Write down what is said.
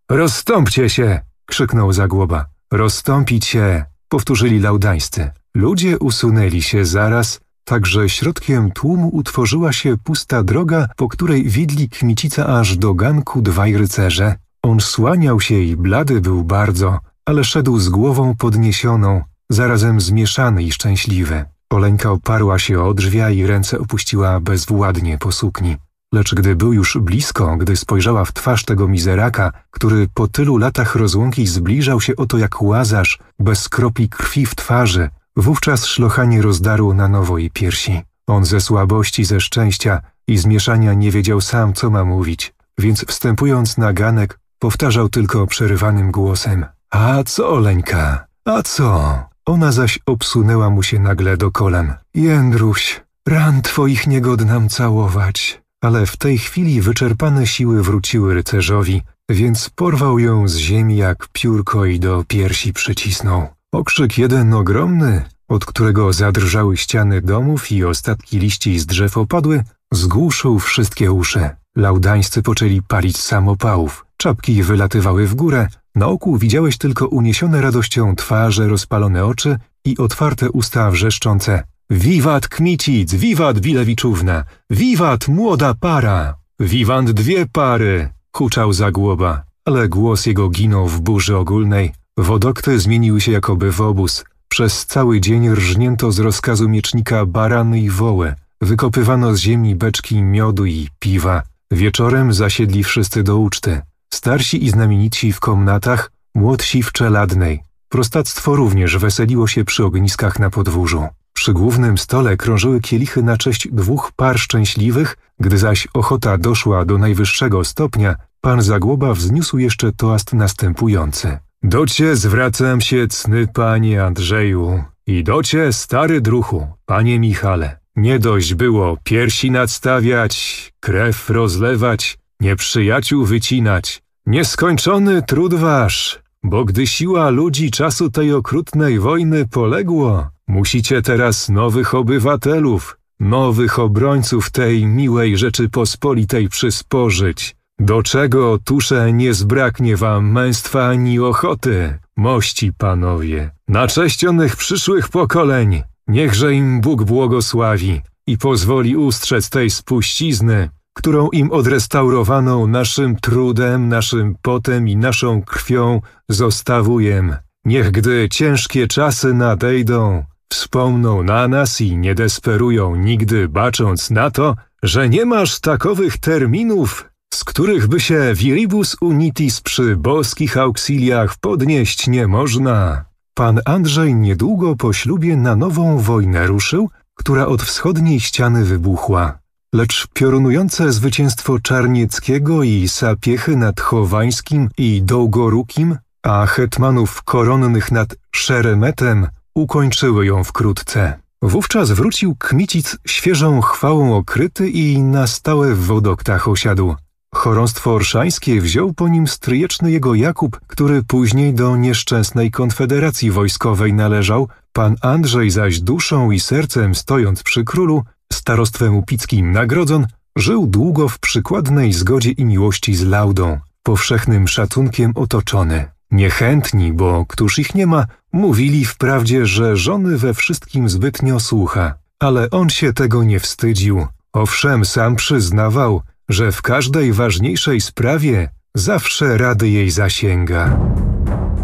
Rozstąpcie się! Krzyknął Zagłoba. Rozstąpić się! Powtórzyli laudańscy. Ludzie usunęli się zaraz, tak że środkiem tłumu utworzyła się pusta droga, po której widli Kmicica aż do ganku dwaj rycerze. On słaniał się i blady był bardzo, ale szedł z głową podniesioną, zarazem zmieszany i szczęśliwy. Oleńka oparła się o drzwia i ręce opuściła bezwładnie po sukni. Lecz gdy był już blisko, gdy spojrzała w twarz tego mizeraka, który po tylu latach rozłąki zbliżał się oto jak Łazarz, bez kropli krwi w twarzy, wówczas szlochanie rozdarło na nowo jej piersi. On ze słabości, ze szczęścia i zmieszania nie wiedział sam, co ma mówić, więc wstępując na ganek, powtarzał tylko przerywanym głosem: a co, Oleńka, a co? Ona zaś obsunęła mu się nagle do kolan. Jędruś, ran twoich nie godnam całować. Ale w tej chwili wyczerpane siły wróciły rycerzowi, więc porwał ją z ziemi jak piórko i do piersi przycisnął. Okrzyk jeden ogromny, od którego zadrżały ściany domów i ostatki liści z drzew opadły, zgłuszył wszystkie uszy. Laudańscy poczęli palić samopałów, czapki wylatywały w górę, na oku widziałeś tylko uniesione radością twarze, rozpalone oczy i otwarte usta wrzeszczące: wiwat Kmicic, wiwat Bilewiczówna, wiwat młoda para, wiwant dwie pary, huczał Zagłoba, ale głos jego ginął w burzy ogólnej. Wodokty zmieniły się jakoby w obóz. Przez cały dzień rżnięto z rozkazu miecznika barany i woły. Wykopywano z ziemi beczki miodu i piwa. Wieczorem zasiedli wszyscy do uczty. Starsi i znamienici w komnatach, młodsi w czeladnej. Prostactwo również weseliło się przy ogniskach na podwórzu. Przy głównym stole krążyły kielichy na cześć dwóch par szczęśliwych, gdy zaś ochota doszła do najwyższego stopnia, pan Zagłoba wzniósł jeszcze toast następujący: docie zwracam się, cny panie Andrzeju, i docie, stary druhu, panie Michale. Nie dość było piersi nadstawiać, krew rozlewać, nieprzyjaciół wycinać. Nieskończony trud wasz, bo gdy siła ludzi czasu tej okrutnej wojny poległo, musicie teraz nowych obywatelów, nowych obrońców tej miłej Rzeczypospolitej przysporzyć. Do czego, tusze, nie zbraknie wam męstwa ani ochoty, mości panowie. Na cześć onych przyszłych pokoleń, niechże im Bóg błogosławi i pozwoli ustrzec tej spuścizny, którą im odrestaurowaną naszym trudem, naszym potem i naszą krwią zostawujem. Niech gdy ciężkie czasy nadejdą, wspomną na nas i nie desperują nigdy, bacząc na to, że nie masz takowych terminów, z których by się viribus unitis przy boskich auxiliach podnieść nie można. Pan Andrzej niedługo po ślubie na nową wojnę ruszył, która od wschodniej ściany wybuchła. Lecz piorunujące zwycięstwo Czarnieckiego i Sapiechy nad Chowańskim i Dołgorukim, a hetmanów koronnych nad Szeremetem ukończyły ją wkrótce. Wówczas wrócił Kmicic świeżą chwałą okryty i na stałe w Wodoktach osiadł. Chorąstwo orszańskie wziął po nim stryjeczny jego Jakub, który później do nieszczęsnej konfederacji wojskowej należał, pan Andrzej zaś duszą i sercem stojąc przy królu, starostwem upickim nagrodzon, żył długo w przykładnej zgodzie i miłości z Laudą, powszechnym szacunkiem otoczony. Niechętni, bo któż ich nie ma, mówili wprawdzie, że żony we wszystkim zbytnio słucha, ale on się tego nie wstydził. Owszem, sam przyznawał, że w każdej ważniejszej sprawie zawsze rady jej zasięga.